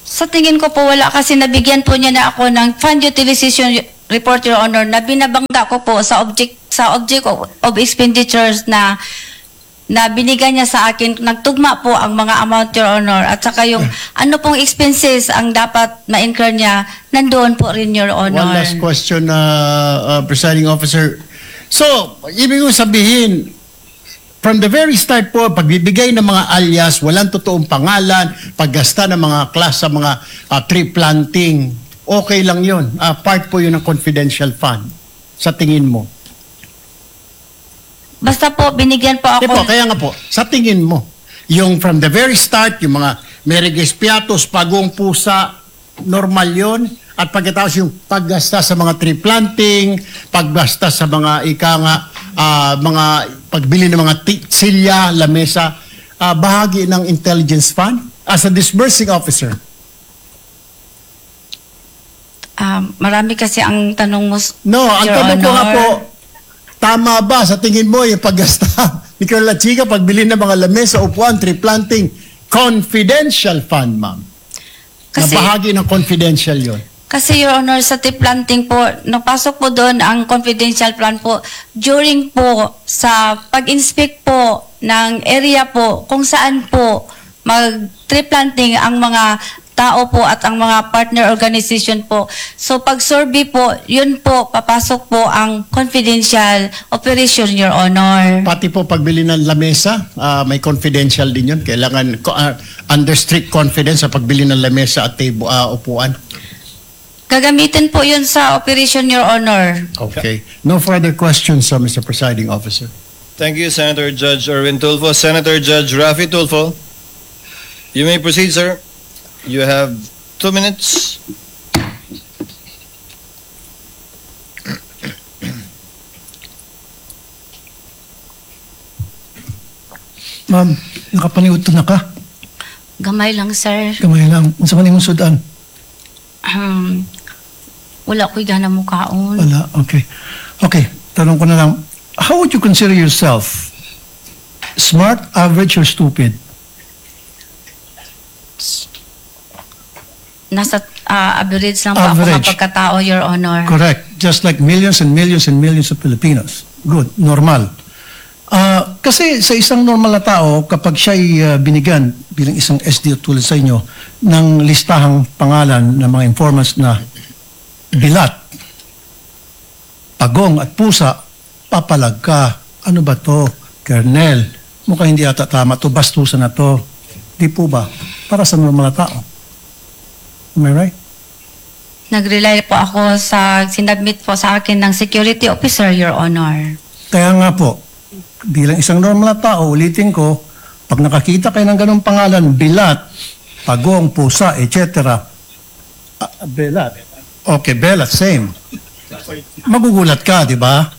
Sa tingin ko po wala kasi nabigyan po niya na ako ng fund utilization report, Your Honor, na binabangga ko po sa object sa object of, of expenditures na na binigay niya sa akin. Nagtugma po ang mga amount, Your Honor, at saka yung ano pong expenses ang dapat ma-incur niya, nandoon po rin, Your Honor. One last question, uh, uh, presiding officer. So, ibig kong sabihin, from the very start po, pagbibigay ng mga alias, walang totoong pangalan, paggasta ng mga class sa mga uh, tree planting, okay lang yun. Uh, part po yun ng confidential fund. Sa tingin mo? Basta po, binigyan po Di ako. po, kaya nga po, sa tingin mo, yung from the very start, yung mga Mereges Piatos, Pagong Pusa, normal yun. At pagkatapos yung paggasta sa mga tree planting, paggasta sa mga ika nga, ah, mga pagbili ng mga ti- silya, lamesa, ah, bahagi ng intelligence fund as a disbursing officer. Ah, marami kasi ang tanong mo, No, ang Your tanong ko nga Honor. po, tama ba sa tingin mo yung paggasta ni Carla Chica, pagbili ng mga lamesa, upuan, tree planting, confidential fund, ma'am? Kasi- na bahagi ng confidential yon. Kasi, Your Honor, sa tree planting po, napasok po doon ang confidential plan po during po sa pag-inspect po ng area po kung saan po mag-tree planting ang mga tao po at ang mga partner organization po. So, pag-survey po, yun po, papasok po ang confidential operation, Your Honor. Pati po pagbili ng lamesa, ah, may confidential din yun. Kailangan ko- ah, under strict confidence sa pagbili ng lamesa at table, ah, upuan. Gagamitin po yun sa operation, Your Honor. Okay. No further questions, uh, Mister Presiding Officer. Thank you, Senator Judge Erwin Tulfo. Senator Judge Rafi Tulfo, you may proceed, sir. You have two minutes. Ma'am, nakapaniud to na ka. Gamay lang, sir. Kamay lang. Unsa man imong sudan? Um, wala ko'y gana mo kaon. Wala. Okay. Okay. Tanong ko na lang. How would you consider yourself? Smart, average, or stupid? Nasa ah, average lang po ako Average. kapag katao, Your Honor. Correct. Just like millions and millions and millions of Filipinos. Good. Normal. Ah, kasi sa isang normal na tao, kapag siya'y ah, binigyan bilang isang S D O tulad sa inyo ng listahang pangalan ng mga informants na bilat, pagong at pusa, papalag ka. Ano ba to? Kernel, mukhang hindi ata tama to, bastusan na to. Di po ba? Para sa normal na tao. Am I right? Nag-rely po ako sa sinabmit po sa akin ng security officer, Your Honor. Kaya nga po, bilang isang normal na tao, ulitin ko, pag nakakita kayo ng ganong pangalan, bilat, pagong, pusa, et cetera. Ah, belat. Okay, belat, same. Magugulat ka, di ba?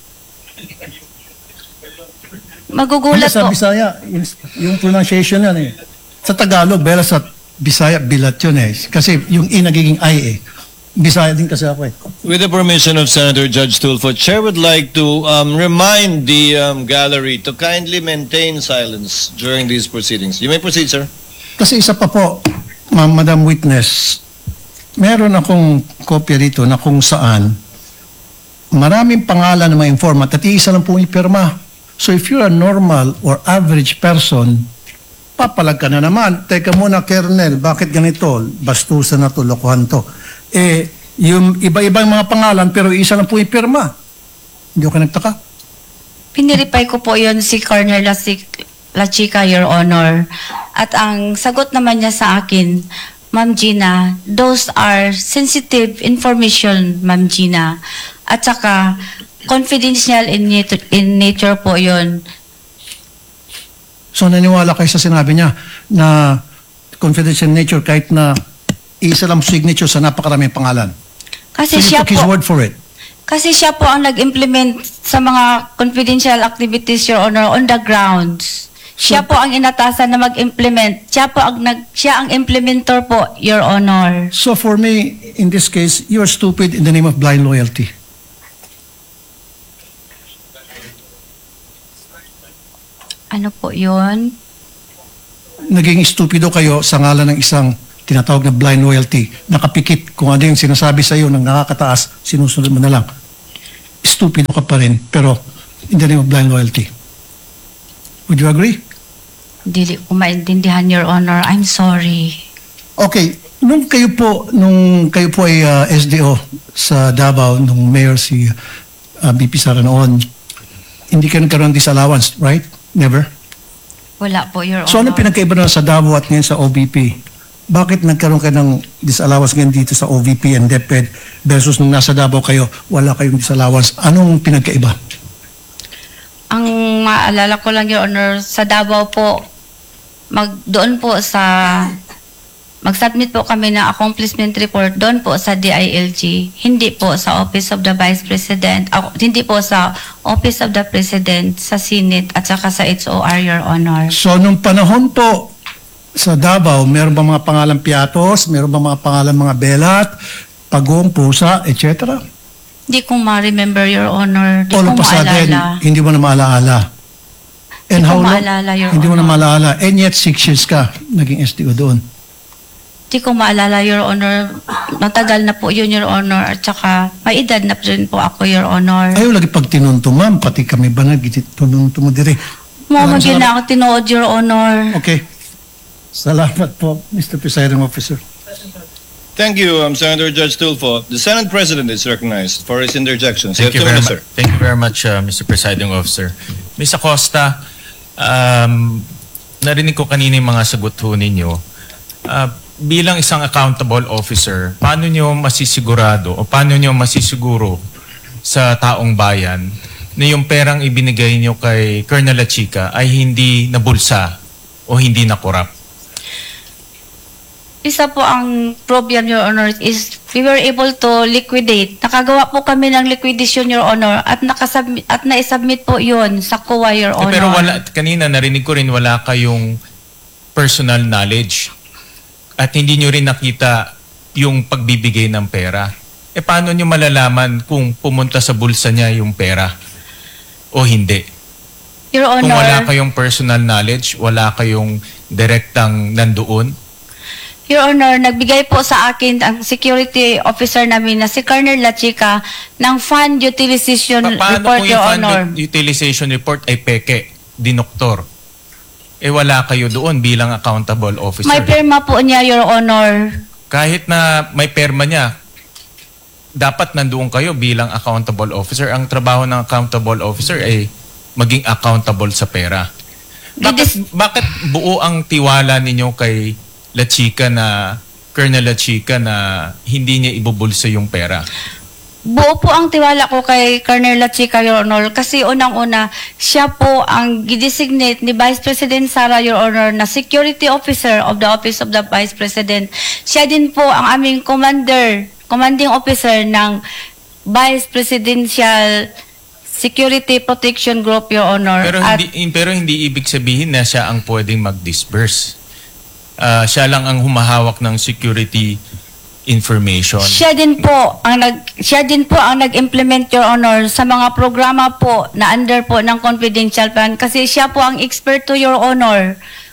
Magugulat Sa po. Bisaya, yung, yung pronunciation yan eh. Sa Tagalog, belat, sa Bisaya, bilat yun eh. Kasi yung i nagiging I eh. Bisaya din kasi ako eh. With the permission of Senator Judge Tulfo, Chair would like to um, remind the um, gallery to kindly maintain silence during these proceedings. You may proceed, sir. Kasi isa pa po, Ma'am, Madam Witness, meron akong kopya dito na kung saan maraming pangalan ng mga informant at iisa lang pong ipirma. So if you're a normal or average person, papalag ka na naman. Teka muna, Kernel, bakit ganito? Bastusan na to, lokohan to. Eh, yung iba-ibang mga pangalan pero isa lang pong ipirma. Hindi ko ka nagtaka. Piniripay ko po yon si Colonel La, La Chica, Your Honor. At ang sagot naman niya sa akin, Ma'am Gina, those are sensitive information, Ma'am Gina. At saka, confidential in nature, in nature po yon. So naniwala kayo sa sinabi niya na confidential nature kahit na isa lang signature sa napakaraming pangalan. Kasi So you siya took his po, word for it. kasi siya po ang nag-implement sa mga confidential activities, Your Honor, on the grounds. Siya po ang inatasan na mag-implement. Siya po ang nag, siya ang implementor po, Your Honor. So for me, in this case, you're stupid in the name of blind loyalty. Ano po yun? Naging stupido kayo sa ngalan ng isang tinatawag na blind loyalty. Nakapikit kung ano yung sinasabi sa iyo ng nakakataas, sinusunod mo na lang. Stupido ka pa rin, pero in the name of blind loyalty. Would you agree? Dili ko maintindihan, Your Honor. I'm sorry. Okay, nung kayo po, nung kayo po ay uh, S D O sa Davao, nung mayor si uh, B P Sara noon, hindi ka nagkaroon ng disallowance, right? Never? Wala po, Your Honor. So ano pinagkaiba na sa Davao at ngayon sa O V P? Bakit nagkaroon ka ng disallowance ngayon dito sa O V P and DepEd versus nung nasa Davao kayo, wala kayong disallowance? Anong pinagkaiba? Ang maalala ko lang, Your Honor, sa Davao po, mag, doon po sa, mag-submit po kami ng accomplishment report doon po sa D I L G, hindi po sa Office of the Vice President, uh, hindi po sa Office of the President, sa Senate at saka sa H O R, Your Honor. So nung panahon po sa Davao, meron ba mga pangalan Piatos, meron ba mga pangalan mga Belat, Pagong, Pusa, et cetera? Hindi ko ma-remember, Your Honor. Hindi All ko of a sudden, maalala. hindi mo na maalaala. And Hindi ko how long? maalala, Your Hindi mo na Honor. maalaala. And yet, six years ka naging S D O doon. Hindi ko maalala, Your Honor. Matagal na po yun, Your Honor. At saka, may edad na rin po ako, Your Honor. Ayaw lagi pag tinunto, ma'am. Pati kami ba nagtinunto mo dire? Mama, Salamat. yun na ako tinood, Your Honor. Okay. Salamat po, Mister Presiding Officer. Thank you, um, Senator Judge Tulfo. The Senate President is recognized for his interjections. Thank you have two very minutes, much. sir. Thank you very much, uh, Mister Presiding Officer. Miz Acosta, um, narinig ko kanina yung mga sagot ho ninyo. Uh, bilang isang accountable officer, paano nyo masisigurado o paano nyo masisiguro sa taong bayan na yung perang ibinigay nyo kay Colonel Lachica ay hindi nabulsa o hindi nakorap? Isa po ang problem, Your Honor, is we were able to liquidate. Nakagawa po kami ng liquidation, Your Honor, at nakasubmit, at na-submit po yun sa C O A, Your Eh, Honor. pero wala, kanina narinig ko rin wala kayong personal knowledge at hindi nyo rin nakita yung pagbibigay ng pera. Eh paano nyo malalaman kung pumunta sa bulsa niya yung pera o hindi? Your Honor, Kung wala kayong personal knowledge, wala kayong direktang nandoon, Your Honor, nagbigay po sa akin ang security officer namin na si Colonel Lachica ng fund utilization Pa- paano report, kung Your yung fund Honor. utilization report ay peke, dinoktor? Eh wala kayo doon bilang accountable officer. May pirma po niya, Your Honor. Kahit na may perma niya, dapat nandoon kayo bilang accountable officer. Ang trabaho ng accountable officer ay maging accountable sa pera. Bakit, bakit buo ang tiwala ninyo kay Lachica na, Colonel Lachica na hindi niya ibubulsa yung pera? Buo po ang tiwala ko kay Colonel Lachica, Your Honor, kasi unang-una, siya po ang gidesignate ni Vice President Sara, Your Honor, na security officer of the Office of the Vice President. Siya din po ang aming commander, commanding officer ng Vice Presidential Security Protection Group, Your Honor. Pero At hindi, pero hindi ibig sabihin na siya ang pwedeng mag-disburse. Uh, siya lang ang humahawak ng security information. siya din po ang nag siya din po ang nag-implement, Your Honor, sa mga programa po na under po ng confidential fund, kasi siya po ang expert to, Your Honor,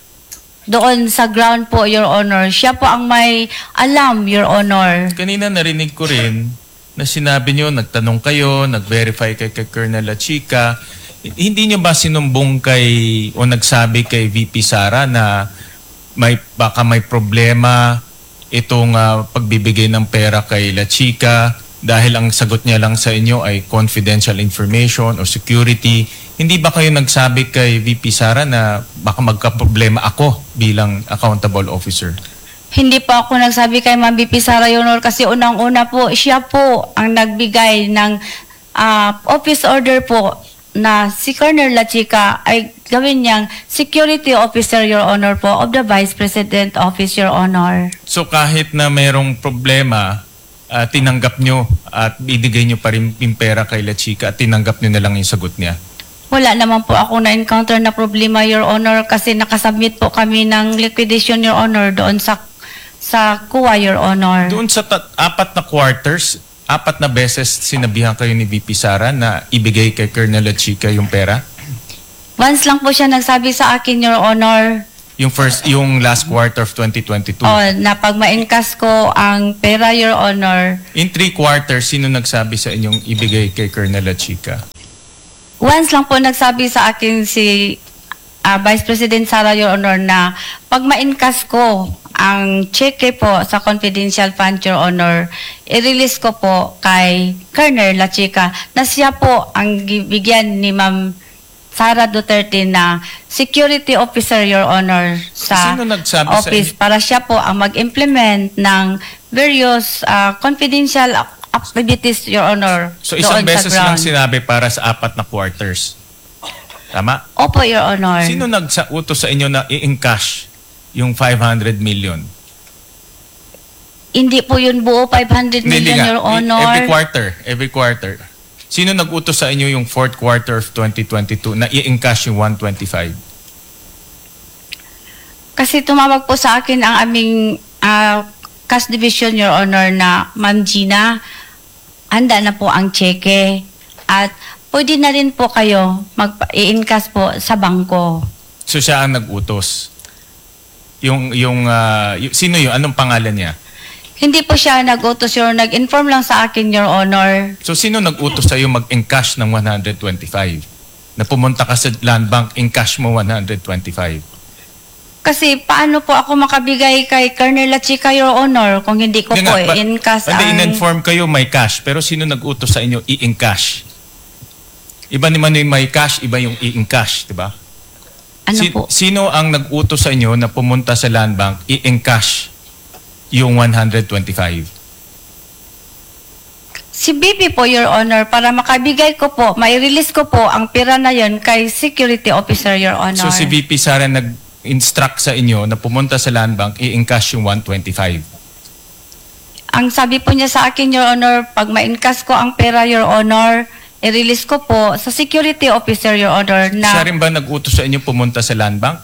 doon sa ground po, Your Honor. Siya po ang may alam, Your Honor. Kanina narinig ko rin na sinabi nyo, nagtanong kayo, nag-verify kay, kay Colonel Lachica. Hindi nyo ba sinumbong kay o nagsabi kay V P Sara na may baka may problema itong uh, pagbibigay ng pera kay Lachica dahil ang sagot niya lang sa inyo ay confidential information o security? Hindi ba kayo nagsabi kay V P Sara na baka magka-problema ako bilang accountable officer? Hindi po ako nagsabi kay Ma'am V P Sara, Your Honor, kasi unang-una po, siya po ang nagbigay ng ah, office order po na si Colonel Lachica ay gawin niyang security officer, Your Honor, po of the Vice President Office, Your Honor. So kahit na merong problema, uh, tinanggap nyo at binigay nyo pa rin yung pera kay Lachica at tinanggap nyo na lang yung sagot niya? Wala naman po ako na-encounter na problema, Your Honor, kasi nakasubmit po kami ng liquidation, Your Honor, doon sa sa C O A, Your Honor. Doon sa tat- apat na quarters, apat na beses sinabihan kayo ni V P Sara na ibigay kay Colonel Lachica yung pera? Once lang po siya nagsabi sa akin, Your Honor. Yung first, yung last quarter of twenty twenty-two. O, na pag ma-encash ko ang pera, Your Honor, In three quarters, sino nagsabi sa inyong ibigay kay Colonel Lachica? once lang po nagsabi sa akin si ah, Vice President Sara, Your Honor, na pag ma-encash ko ang cheque po sa confidential fund, Your Honor, i-release ko po kay Colonel Lachica na siya po ang bigyan ni Ma'am Sara Duterte na security officer, Your Honor, sa Sino nagsabi sa office inyo? para siya po ang mag-implement ng various ah, confidential ac- activities, Your Honor, So isang doon sa beses lang ground. sinabi para sa apat na quarters. Tama? Opo, Your Honor. Sino nagsa-utos sa inyo na i-encash yung five hundred million? Hindi po yun buo five hundred Hindi million, nga. Your Honor. Every quarter. Every quarter. Sino nag-utos sa inyo yung fourth quarter of twenty twenty-two na i-encash yung one twenty-five? Kasi tumawag po sa akin ang aming ah, cash division, Your Honor, na Ma'am Gina, handa na po ang cheque. At pwede na rin po kayo mag-i-encash po sa bangko. So siya ang nag-utos. Yung, yung, ah, y- sino yun? Anong pangalan niya? Hindi po siya nag-utos, Your Honor. Nag-inform lang sa akin, Your Honor. So sino nag-utos sa'yo mag-encash ng one hundred twenty-five? Na pumunta ka sa land bank, encash mo one hundred twenty-five. Kasi paano po ako makabigay kay Colonel Lachica, Your Honor, kung hindi ko Hindi po nga, ba- i-encash Hindi, ang... in-inform kayo may cash, pero sino nag-utos sa inyo i-encash? Iba naman yung may cash, iba yung i-encash, di ba? Ano Si- po? Sino ang nag-utos sa inyo na pumunta sa land bank, i-encash yung one hundred twenty-five? Si B P po, Your Honor, para makabigay ko po, mai-release ko po ang pera na yon kay security officer, Your Honor. So si V P Sara nag-instruct sa inyo na pumunta sa land bank, i-encash yung one twenty-five. Ang sabi po niya sa akin, Your Honor, pag ma-encash ko ang pera, Your Honor, i-release ko po sa security officer, Your Honor, na... Siya rin ba nag-utos sa inyo pumunta sa land bank?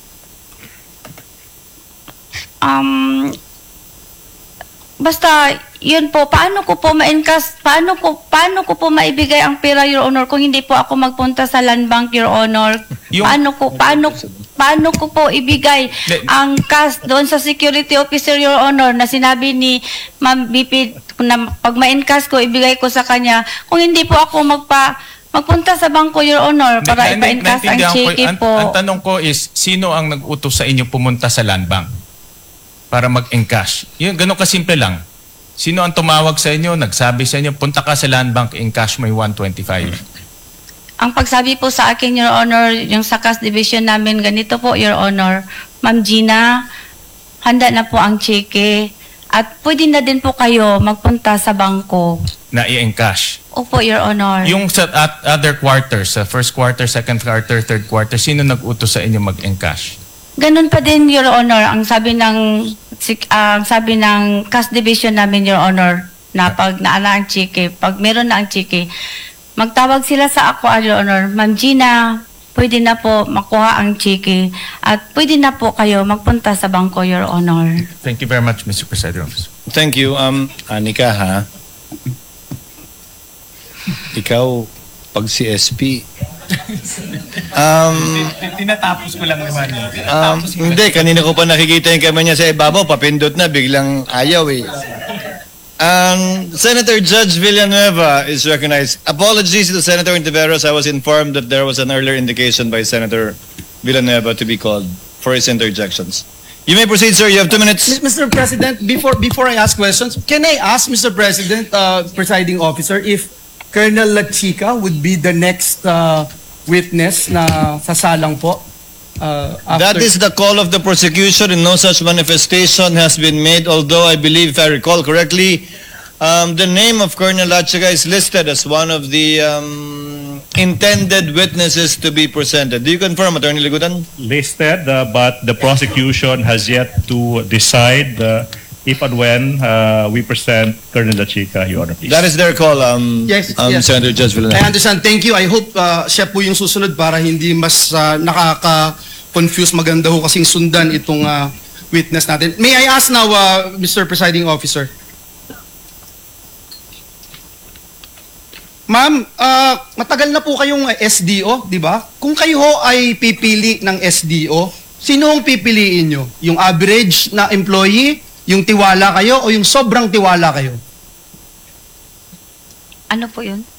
Um, basta, yun po, paano ko po ma-encash, paano ko, paano ko po maibigay ang pera, Your Honor, kung hindi po ako magpunta sa land bank, Your Honor? Yung- Paano ko, paano, paano ko po ibigay De- ang cash doon sa security officer, Your Honor, na sinabi ni Ma'am B P na pag ma-encash ko, ibigay ko sa kanya, kung hindi po ako magpa, magpunta sa bangko, Your Honor, para Na- na- ipa-encash ang naintindihan ko- cheque ang, po. ang tanong ko is, sino ang nag-utos sa inyo pumunta sa land bank para mag-encash? Yun, ganun kasimple lang. Sino ang tumawag sa inyo, nagsabi sa inyo, punta ka sa land bank, encash mo yung one twenty-five? Ang pagsabi po sa akin, Your Honor, yung sa cash division namin, ganito po, Your Honor, Ma'am Gina, handa na po ang cheque. At pwede na din po kayo magpunta sa bangko. Na i-encash. Opo, Your Honor. Yung sa at other quarters, sa first quarter, second quarter, third quarter, sino nag-utos sa inyo mag-encash? Ganun pa din, Your Honor, ang sabi ng sik- ah, ang sabi ng cash division namin, Your Honor, na pag naala ang cheque, pag meron na ang cheque, magtawag sila sa ako, Your Honor, Ma'am Gina, pwede na po makuha ang cheque at pwede na po kayo magpunta sa bangko, Your Honor. Thank you very much, Mister President. Thank you. Um, Anika, ha? Ikaw, pag si S P, um, Tinatapos ko lang naman. um, hindi, kanina ko pa nakikita yung kamay niya sa ibabaw, papindot na, biglang ayaw eh. Um, Senator Judge Villanueva is recognized. Apologies to Senator Intiveros. I was informed that there was an earlier indication by Senator Villanueva to be called for his interjections. You may proceed, sir. You have two minutes. Mister President, before before I ask questions, can I ask Mister President, uh, presiding officer, if Colonel Lachica would be the next uh, witness na sasalang po? Uh, That after- is the call of the prosecution and no such manifestation has been made, although I believe, if I recall correctly, um, the name of Colonel Lachica is listed as one of the um, intended witnesses to be presented. Do you confirm, Attorney Ligudan? Listed, uh, but the prosecution has yet to decide uh, if and when uh, we present Colonel Lachica, Your Honor, please. That is their call, um, Yes, um, yes. Senator Judge I Villanueva. understand. Thank you. I hope uh, siya po yung susunod para hindi mas uh, nakaka-confuse. Maganda ho kasing sundan itong uh, witness natin. May I ask now, uh, Mister Presiding Officer? Ma'am, uh, matagal na po kayong uh, S D O, di ba? Kung kayo ho ay pipili ng S D O, Sino ang pipiliin nyo? Yung average na employee, yung tiwala kayo, o yung sobrang tiwala kayo? Ano po yun?